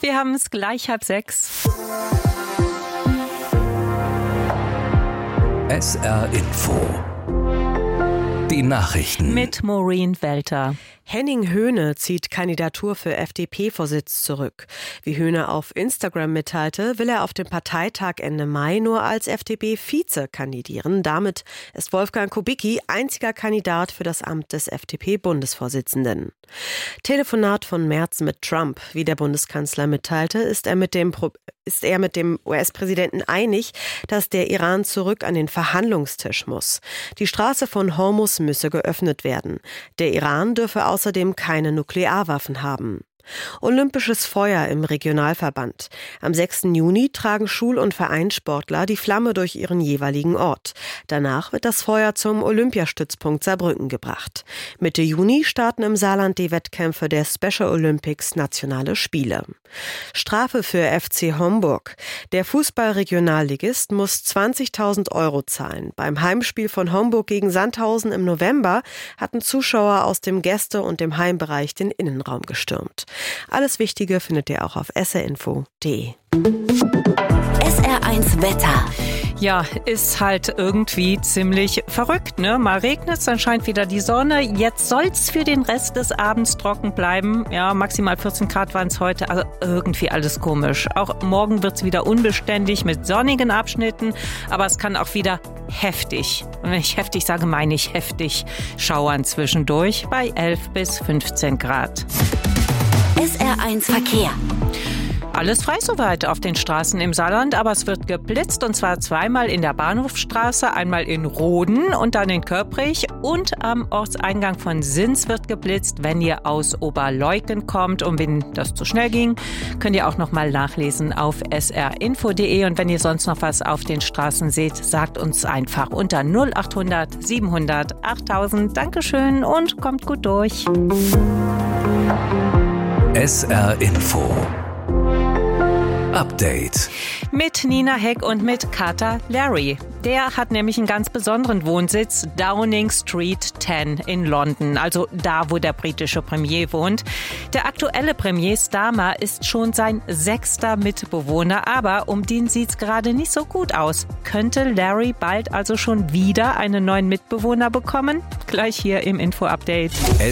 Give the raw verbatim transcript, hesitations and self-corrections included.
Wir haben es gleich halb sechs. S R Info. Die Nachrichten. Mit Maureen Welter. Henning Höhne zieht Kandidatur für F D P-Vorsitz zurück. Wie Höhne auf Instagram mitteilte, will er auf dem Parteitag Ende Mai nur als F D P-Vize kandidieren. Damit ist Wolfgang Kubicki einziger Kandidat für das Amt des F D P-Bundesvorsitzenden. Telefonat von Merz mit Trump. Wie der Bundeskanzler mitteilte, ist er mit dem Pro- ist er mit dem U S-Präsidenten einig, dass der Iran zurück an den Verhandlungstisch muss. Die Straße von Hormuz müsse geöffnet werden. Der Iran dürfe außerdem keine Nuklearwaffen haben. Olympisches Feuer im Regionalverband. Am sechsten Juni tragen Schul- und Vereinssportler die Flamme durch ihren jeweiligen Ort. Danach wird das Feuer zum Olympiastützpunkt Saarbrücken gebracht. Mitte Juni starten im Saarland die Wettkämpfe der Special Olympics Nationale Spiele. Strafe für F C Homburg. Der Fußball-Regionalligist muss zwanzigtausend Euro zahlen. Beim Heimspiel von Homburg gegen Sandhausen im November hatten Zuschauer aus dem Gäste- und dem Heimbereich den Innenraum gestürmt. Alles Wichtige findet ihr auch auf s r info punkt d e. S R eins Wetter. Ja, ist halt irgendwie ziemlich verrückt, ne? Mal regnet es, dann scheint wieder die Sonne. Jetzt soll's für den Rest des Abends trocken bleiben. Ja, maximal vierzehn Grad waren es heute. Also irgendwie alles komisch. Auch morgen wird's wieder unbeständig mit sonnigen Abschnitten. Aber es kann auch wieder heftig, und wenn ich heftig sage, meine ich heftig, schauern zwischendurch bei elf bis fünfzehn Grad. S R eins Verkehr. Alles frei soweit auf den Straßen im Saarland, aber es wird geblitzt, und zwar zweimal in der Bahnhofstraße, einmal in Roden und dann in Köprich, und am Ortseingang von Sins wird geblitzt, wenn ihr aus Oberleuthen kommt. Und wenn das zu schnell ging, könnt ihr auch noch mal nachlesen auf s r info punkt d e, und wenn ihr sonst noch was auf den Straßen seht, sagt uns einfach unter null acht hundert siebenhundert achttausend. Dankeschön und kommt gut durch. S R Info. Update. Mit Nina Heck und mit Kater Larry. Der hat nämlich einen ganz besonderen Wohnsitz, Downing Street zehn in London, also da, wo der britische Premier wohnt. Der aktuelle Premier Starmer ist schon sein sechster Mitbewohner, aber um den sieht's gerade nicht so gut aus. Könnte Larry bald also schon wieder einen neuen Mitbewohner bekommen? Gleich hier im Info-Update.